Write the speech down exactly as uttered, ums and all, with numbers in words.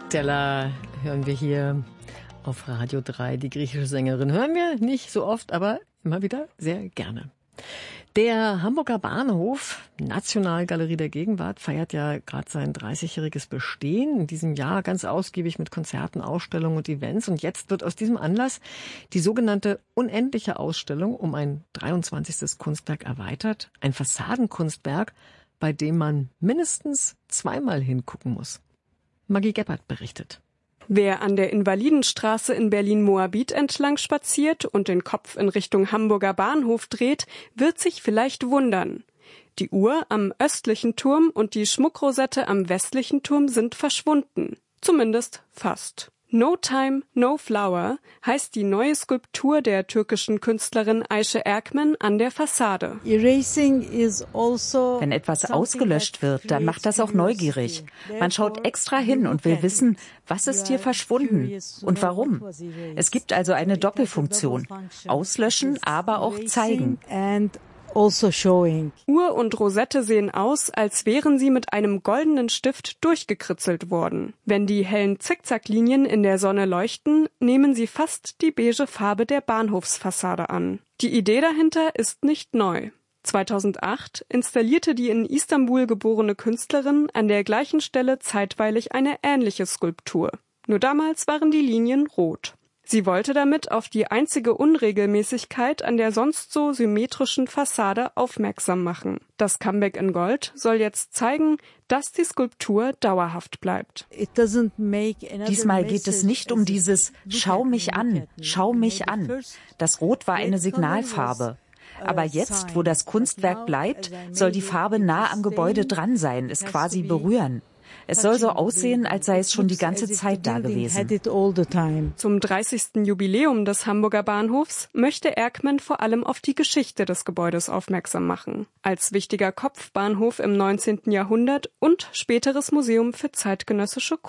Stella hören wir hier auf Radio drei. Die griechische Sängerin hören wir nicht so oft, aber immer wieder sehr gerne. Der Hamburger Bahnhof, Nationalgalerie der Gegenwart, feiert ja gerade sein dreißigjähriges Bestehen. In diesem Jahr ganz ausgiebig mit Konzerten, Ausstellungen und Events. Und jetzt wird aus diesem Anlass die sogenannte unendliche Ausstellung um ein dreiundzwanzigstes Kunstwerk erweitert. Ein Fassadenkunstwerk, bei dem man mindestens zweimal hingucken muss. Maggie Gebhardt berichtet. Wer an der Invalidenstraße in Berlin-Moabit entlang spaziert und den Kopf in Richtung Hamburger Bahnhof dreht, wird sich vielleicht wundern. Die Uhr am östlichen Turm und die Schmuckrosette am westlichen Turm sind verschwunden. Zumindest fast. No Time, No Flower heißt die neue Skulptur der türkischen Künstlerin Ayşe Erkmen an der Fassade. Wenn etwas ausgelöscht wird, dann macht das auch neugierig. Man schaut extra hin und will wissen, was ist hier verschwunden und warum. Es gibt also eine Doppelfunktion. Auslöschen, aber auch zeigen. Also showing. Uhr und Rosette sehen aus, als wären sie mit einem goldenen Stift durchgekritzelt worden. Wenn die hellen Zickzacklinien in der Sonne leuchten, nehmen sie fast die beige Farbe der Bahnhofsfassade an. Die Idee dahinter ist nicht neu. zweitausendacht installierte die in Istanbul geborene Künstlerin an der gleichen Stelle zeitweilig eine ähnliche Skulptur. Nur damals waren die Linien rot. Sie wollte damit auf die einzige Unregelmäßigkeit an der sonst so symmetrischen Fassade aufmerksam machen. Das Comeback in Gold soll jetzt zeigen, dass die Skulptur dauerhaft bleibt. Diesmal geht es nicht um dieses »Schau mich an, schau mich an«. Das Rot war eine Signalfarbe. Aber jetzt, wo das Kunstwerk bleibt, soll die Farbe nah am Gebäude dran sein, es quasi berühren. Es soll so aussehen, als sei es schon die ganze Zeit da gewesen. Zum dreißigsten Jubiläum des Hamburger Bahnhofs möchte Erkmen vor allem auf die Geschichte des Gebäudes aufmerksam machen. Als wichtiger Kopfbahnhof im neunzehnten Jahrhundert und späteres Museum für zeitgenössische Kunst.